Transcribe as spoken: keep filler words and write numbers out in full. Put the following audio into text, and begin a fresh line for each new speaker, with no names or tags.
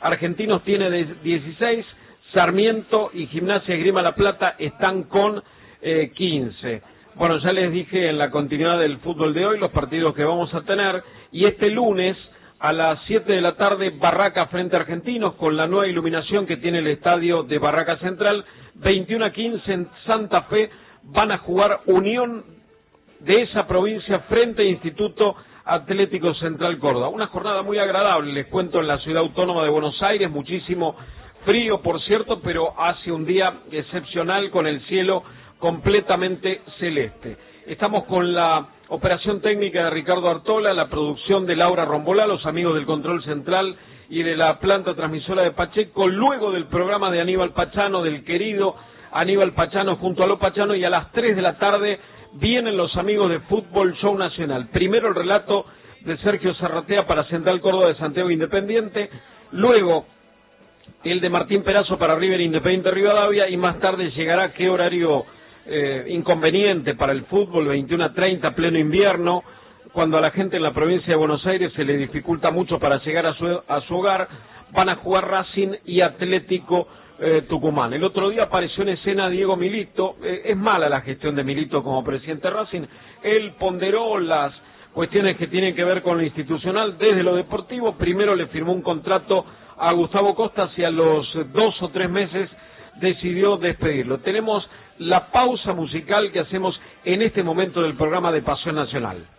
Argentinos tiene dieciséis, Sarmiento y Gimnasia Esgrima La Plata están con eh, quince. Bueno, ya les dije en la continuidad del fútbol de hoy los partidos que vamos a tener, y este lunes a las siete de la tarde, Barraca frente a Argentinos, con la nueva iluminación que tiene el estadio de Barraca Central. Veintiuno a quince en Santa Fe van a jugar Unión de esa provincia frente a Instituto Atlético Central Córdoba. Una jornada muy agradable, les cuento, en la ciudad autónoma de Buenos Aires, muchísimo frío, por cierto, pero hace un día excepcional con el cielo completamente celeste. Estamos con la operación técnica de Ricardo Artola, la producción de Laura Rombolá, los amigos del control central y de la planta transmisora de Pacheco, luego del programa de Aníbal Pachano, del querido Aníbal Pachano junto a Lo Pachano, y a las tres de la tarde vienen los amigos de Fútbol Show Nacional. Primero el relato de Sergio Zarratea para Central Córdoba de Santiago Independiente, luego el de Martín Perazo para River Independiente Rivadavia, y más tarde llegará qué horario eh, inconveniente para el fútbol, veintiuno a treinta, pleno invierno, cuando a la gente en la provincia de Buenos Aires se le dificulta mucho para llegar a su, a su hogar. Van a jugar Racing y Atlético eh, Tucumán. El otro día apareció en escena Diego Milito. Eh, es mala la gestión de Milito como presidente de Racing. Él ponderó las cuestiones que tienen que ver con lo institucional desde lo deportivo. Primero le firmó un contrato a Gustavo Costa y a los dos o tres meses decidió despedirlo. Tenemos la pausa musical que hacemos en este momento del programa de Pasión Nacional.